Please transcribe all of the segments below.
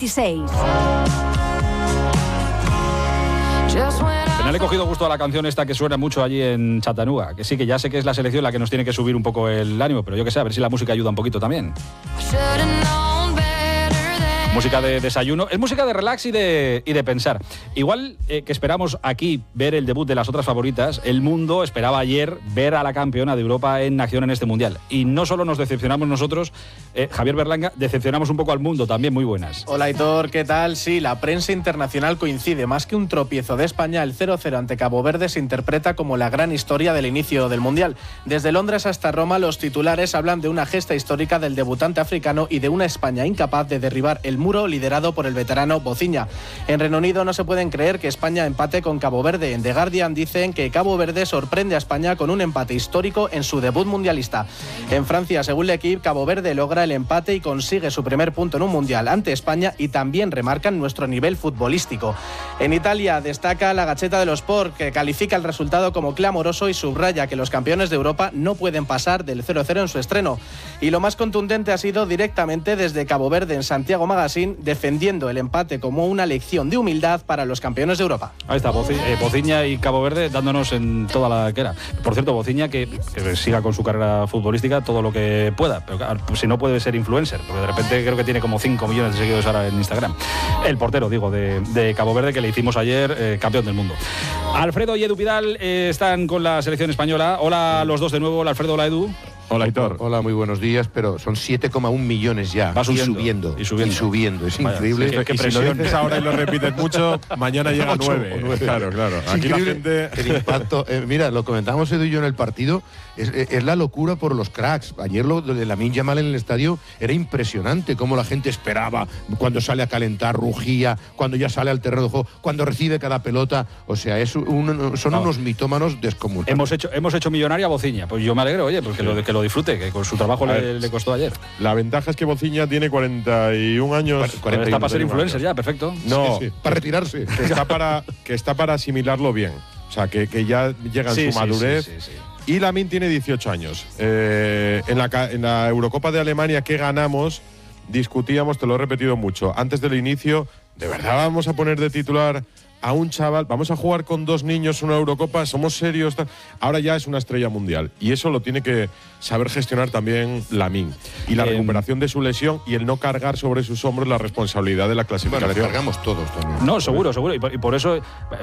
26. Le he cogido gusto a la canción esta que suena mucho allí en Chattanooga, que sí, que ya sé que es la selección la que nos tiene que subir un poco el ánimo, pero yo que sé, a ver si la música ayuda un poquito también. Música de desayuno, es música de relax y de pensar. Igual que esperamos aquí ver el debut de las otras favoritas, el mundo esperaba ayer ver a la campeona de Europa en acción en este Mundial. Y no solo nos decepcionamos nosotros, Javier Berlanga, decepcionamos un poco al mundo también. Muy buenas. Hola Aitor, ¿qué tal? Sí, la prensa internacional coincide. Más que un tropiezo de España, el 0-0 ante Cabo Verde se interpreta como la gran historia del inicio del Mundial. Desde Londres hasta Roma, los titulares hablan de una gesta histórica del debutante africano y de una España incapaz de derribar el muro liderado por el veterano Bociña. En Reino Unido no se pueden creer que España empate con Cabo Verde. En The Guardian dicen que Cabo Verde sorprende a España con un empate histórico en su debut mundialista. En Francia, según l'Equipe, Cabo Verde logra el empate y consigue su primer punto en un mundial ante España y también remarcan nuestro nivel futbolístico. En Italia destaca la Gazzetta dello Sport, que califica el resultado como clamoroso y subraya que los campeones de Europa no pueden pasar del 0-0 en su estreno. Y lo más contundente ha sido directamente desde Cabo Verde en Santiago Magazine, defendiendo el empate como una lección de humildad para los campeones de Europa. Ahí está, Bociña y Cabo Verde dándonos en toda la que era. Por cierto, Bociña que siga con su carrera futbolística todo lo que pueda, pero claro, pues si no puede ser influencer, porque de repente creo que tiene como 5 millones de seguidores ahora en Instagram. El portero, digo, de Cabo Verde, que le hicimos ayer campeón del mundo. Alfredo y Edu Pidal están con la selección española. Hola a los dos de nuevo, hola Alfredo, hola Edu. Hola, Aitor. Hola, muy buenos días, pero son 7,1 millones ya. Va subiendo. Y subiendo. Es Vaya, increíble. Y si lo dices ahora y lo repites mucho, mañana llega a 9. Claro. Aquí la gente... El impacto, mira, lo comentamos Edu y yo en el partido, es la locura por los cracks. Ayer lo de Lamine Yamal en el estadio era impresionante, cómo la gente esperaba cuando sale a calentar, rugía, cuando ya sale al terreno de juego, cuando recibe cada pelota. O sea, son unos mitómanos descomunales. Hemos hecho millonaria a Bociña. Pues yo me alegro, oye, porque que lo disfrute, que con su trabajo le costó ayer. La ventaja es que Bociña tiene 41 años. 41 está para ser influencer ya, perfecto. No, sí. Para retirarse. Que está para asimilarlo bien. O sea, que ya llega en su madurez. Sí. Y Lamine tiene 18 años. En la Eurocopa de Alemania que ganamos, discutíamos, te lo he repetido mucho, antes del inicio, ¿de verdad vamos a poner de titular a un chaval? ¿Vamos a jugar con 2 niños una Eurocopa? ¿Somos serios? Ahora ya es una estrella mundial. Y eso lo tiene que saber gestionar también Lamine. Y la recuperación de su lesión y el no cargar sobre sus hombros la responsabilidad de la clasificación. Bueno, cargamos todos también. No, seguro. Y por eso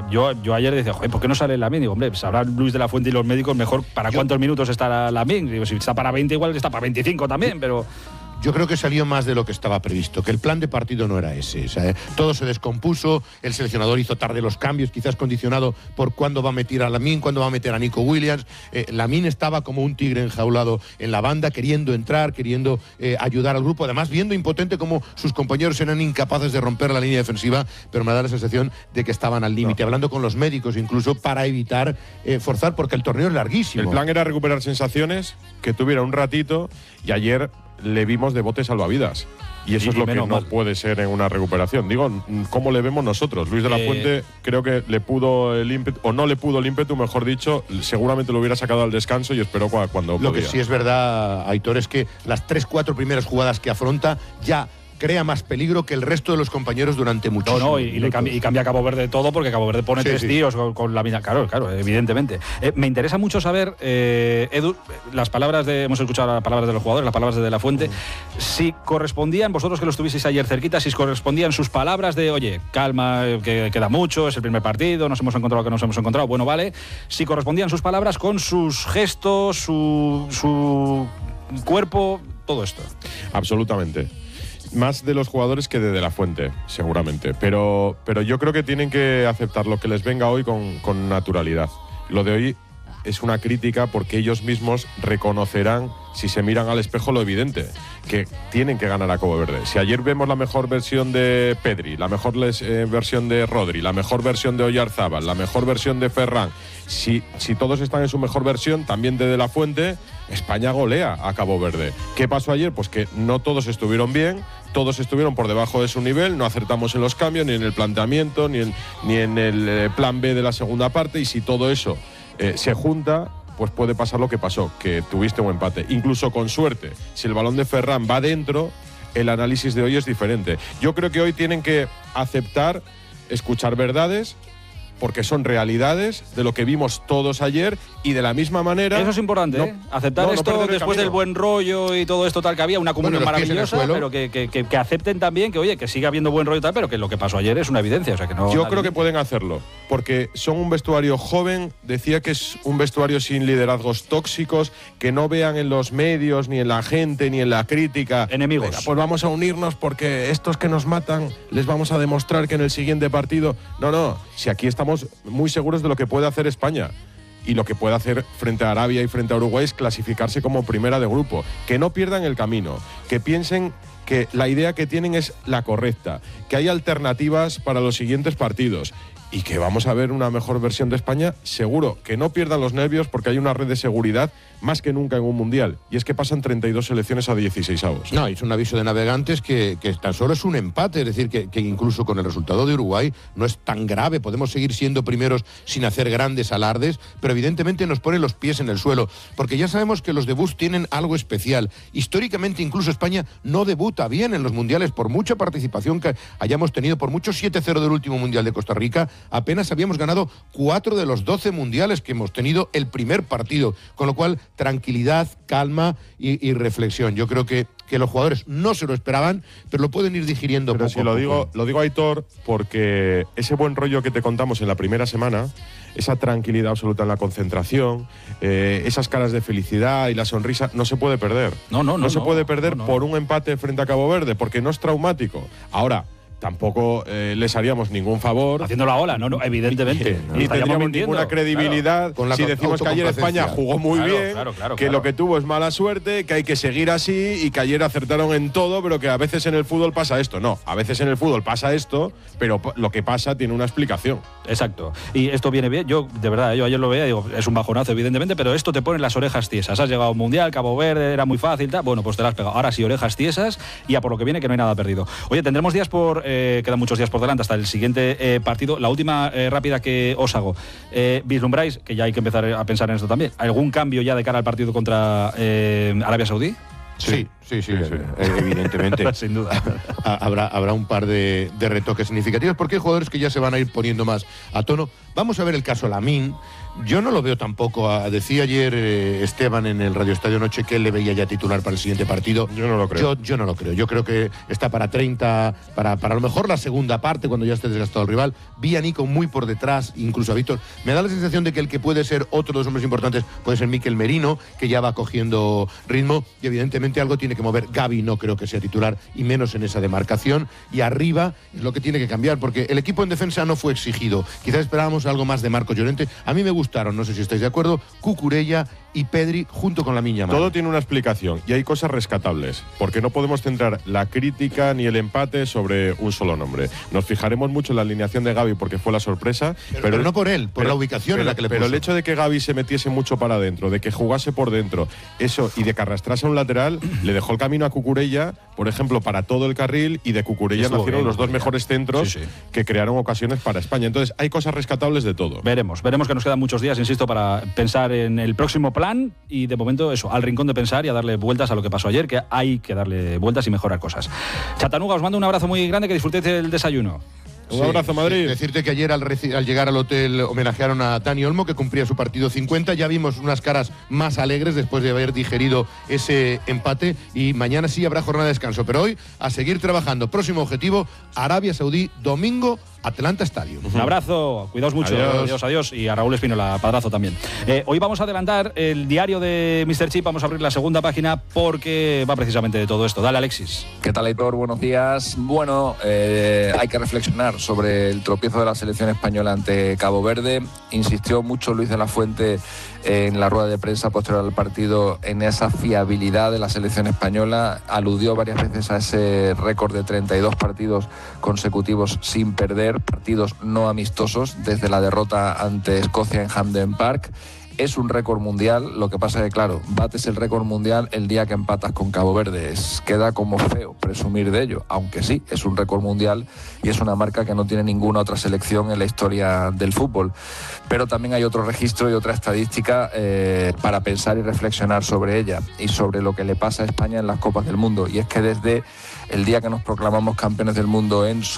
yo ayer decía, joder, ¿por qué no sale Lamine? Digo, hombre, sabrá Luis de la Fuente y los médicos mejor para cuántos minutos está Lamine. Digo, si está para 20 igual está para 25 también, pero... Yo creo que salió más de lo que estaba previsto, que el plan de partido no era ese. O sea, todo se descompuso, el seleccionador hizo tarde los cambios, quizás condicionado por cuándo va a meter a Lamine, cuándo va a meter a Nico Williams. Lamine estaba como un tigre enjaulado en la banda, queriendo entrar, queriendo ayudar al grupo, además viendo impotente como sus compañeros eran incapaces de romper la línea defensiva, pero me da la sensación de que estaban al límite, hablando con los médicos incluso para evitar forzar, porque el torneo es larguísimo. El plan era recuperar sensaciones, que tuviera un ratito, y ayer le vimos de bote salvavidas. Y eso es lo que no puede ser en una recuperación. Digo, ¿cómo le vemos nosotros? Luis de la Fuente creo que le pudo el ímpetu, o no le pudo el ímpetu, mejor dicho, seguramente lo hubiera sacado al descanso y esperó cuando podía. Lo que sí es verdad, Aitor, es que las 3-4 primeras jugadas que afronta ya crea más peligro que el resto de los compañeros durante muchísimo tiempo. Y cambia Cabo Verde todo, porque Cabo Verde pone tres tíos con la mina. Claro, evidentemente. Me interesa mucho saber, Edu, hemos escuchado las palabras de los jugadores, las palabras de la Fuente, si correspondían, vosotros que lo estuvisteis ayer cerquita, si correspondían sus palabras de, oye, calma, que queda mucho, es el primer partido, nos hemos encontrado lo que nos hemos encontrado, bueno, vale, si correspondían sus palabras con sus gestos, su cuerpo, todo esto. Absolutamente. Más de los jugadores que de la Fuente, seguramente. Pero yo creo que tienen que aceptar lo que les venga hoy con naturalidad. Lo de hoy es una crítica porque ellos mismos reconocerán, si se miran al espejo, lo evidente, que tienen que ganar a Cabo Verde. Si ayer vemos la mejor versión de Pedri, la mejor versión de Rodri, la mejor versión de Oyarzábal, la mejor versión de Ferran, si todos están en su mejor versión, también de la Fuente, España golea a Cabo Verde. ¿Qué pasó ayer? Pues que no todos estuvieron bien, todos estuvieron por debajo de su nivel, no acertamos en los cambios, ni en el planteamiento, ni en el plan B de la segunda parte, y si todo eso se junta, pues puede pasar lo que pasó, que tuviste un empate. Incluso con suerte, si el balón de Ferran va dentro, el análisis de hoy es diferente. Yo creo que hoy tienen que aceptar, escuchar verdades, porque son realidades de lo que vimos todos ayer, y de la misma manera… Eso es importante, aceptar esto después del buen rollo y todo esto tal que había, una comunión maravillosa, pero que acepten también que, oye, que siga habiendo buen rollo y tal, pero que lo que pasó ayer es una evidencia. O sea, que no. Yo creo que pueden hacerlo, porque son un vestuario joven, decía que es un vestuario sin liderazgos tóxicos, que no vean en los medios, ni en la gente, ni en la crítica… Enemigos. Venga, pues vamos a unirnos porque estos que nos matan les vamos a demostrar que en el siguiente partido… No, si aquí estamos muy seguros de lo que puede hacer España, y lo que puede hacer frente a Arabia y frente a Uruguay es clasificarse como primera de grupo. Que no pierdan el camino, que piensen que la idea que tienen es la correcta, que hay alternativas para los siguientes partidos y que vamos a ver una mejor versión de España, seguro. Que no pierdan los nervios, porque hay una red de seguridad más que nunca en un mundial, y es que pasan 32 selecciones a 16avos. No, es un aviso de navegantes que tan solo es un empate, es decir, que incluso con el resultado de Uruguay no es tan grave, podemos seguir siendo primeros sin hacer grandes alardes, pero evidentemente nos pone los pies en el suelo, porque ya sabemos que los debuts tienen algo especial. Históricamente incluso España no debuta bien en los mundiales, por mucha participación que hayamos tenido, por mucho 7-0 del último mundial de Costa Rica, apenas habíamos ganado 4 de los 12 mundiales que hemos tenido el primer partido, con lo cual tranquilidad, calma y reflexión. Yo creo que los jugadores no se lo esperaban, pero lo pueden ir digiriendo pero poco si a poco. Lo digo, Aitor, porque ese buen rollo que te contamos en la primera semana, esa tranquilidad absoluta en la concentración, esas caras de felicidad y la sonrisa, no se puede perder. No se puede perder por un empate frente a Cabo Verde, porque no es traumático. Ahora, tampoco les haríamos ningún favor. Haciendo la ola, no, evidentemente. Ni tendríamos ninguna credibilidad si decimos que ayer España jugó muy bien, que lo que tuvo es mala suerte, que hay que seguir así y que ayer acertaron en todo, pero que a veces en el fútbol pasa esto. No, a veces en el fútbol pasa esto, pero lo que pasa tiene una explicación. Exacto. Y esto viene bien. Yo, de verdad, yo ayer lo veía y digo, es un bajonazo, evidentemente, pero esto te pone las orejas tiesas. Has llegado a un mundial, Cabo Verde, era muy fácil, tal. Bueno, pues te las has pegado. Ahora sí, orejas tiesas y a por lo que viene, que no hay nada perdido. Oye, tendremos días quedan muchos días por delante hasta el siguiente partido. La última rápida que os hago. ¿Vislumbráis, que ya hay que empezar a pensar en esto también, algún cambio ya de cara al partido contra Arabia Saudí? Sí, evidentemente. Sin duda. Habrá un par de retoques significativos, porque hay jugadores que ya se van a ir poniendo más a tono. Vamos a ver el caso Lamine. Yo no lo veo tampoco. Decía ayer Esteban en el Radio Estadio Noche que él le veía ya titular para el siguiente partido. Yo no lo creo. Yo no lo creo. Yo creo que está para 30, para a lo mejor la segunda parte, cuando ya esté desgastado el rival. Vi a Nico muy por detrás, incluso a Víctor. Me da la sensación de que el que puede ser otro de los hombres importantes puede ser Mikel Merino, que ya va cogiendo ritmo, y evidentemente algo tiene que mover. Gavi no creo que sea titular, y menos en esa demarcación. Y arriba es lo que tiene que cambiar, porque el equipo en defensa no fue exigido. Quizás esperábamos algo más de Marcos Llorente. A mí me gustaron, no sé si estáis de acuerdo, Cucurella y Pedri junto con Lamine Yamal. Todo tiene una explicación y hay cosas rescatables, porque no podemos centrar la crítica ni el empate sobre un solo nombre. Nos fijaremos mucho en la alineación de Gavi porque fue la sorpresa, pero no por él, por la ubicación en la que le puso. Pero el hecho de que Gavi se metiese mucho para adentro, de que jugase por dentro, eso, y de que arrastrase a un lateral, le dejó el camino a Cucurella, por ejemplo, para todo el carril, y de Cucurella nacieron los dos mejores centros que crearon ocasiones para España. Entonces hay cosas rescatables de todo. Veremos que nos quedan muchos días, insisto, para pensar en el próximo plan, y de momento eso, al rincón de pensar y a darle vueltas a lo que pasó ayer, que hay que darle vueltas y mejorar cosas. Chatanuga, os mando un abrazo muy grande, que disfrutéis del desayuno. Un abrazo, Madrid. Decirte que ayer al llegar al hotel homenajearon a Dani Olmo, que cumplía su partido 50. Ya vimos unas caras más alegres después de haber digerido ese empate, y mañana sí habrá jornada de descanso. Pero hoy a seguir trabajando. Próximo objetivo, Arabia Saudí, domingo, Atlanta Stadium. Un abrazo, cuidaos mucho. Adiós. Y a Raúl Espinola, padrazo también. Hoy vamos a adelantar el diario de Mr. Chip, vamos a abrir la segunda página porque va precisamente de todo esto. Dale, Alexis. ¿Qué tal, Aitor? Buenos días. Bueno, hay que reflexionar sobre el tropiezo de la selección española ante Cabo Verde. Insistió mucho Luis de la Fuente en la rueda de prensa posterior al partido en esa fiabilidad de la selección española. Aludió varias veces a ese récord de 32 partidos consecutivos sin perder, partidos no amistosos, desde la derrota ante Escocia en Hampden Park. Es un récord mundial, lo que pasa es que, claro, bates el récord mundial el día que empatas con Cabo Verde. Queda como feo presumir de ello, aunque sí, es un récord mundial y es una marca que no tiene ninguna otra selección en la historia del fútbol. Pero también hay otro registro y otra estadística para pensar y reflexionar sobre ella y sobre lo que le pasa a España en las Copas del Mundo. Y es que desde el día que nos proclamamos campeones del mundo en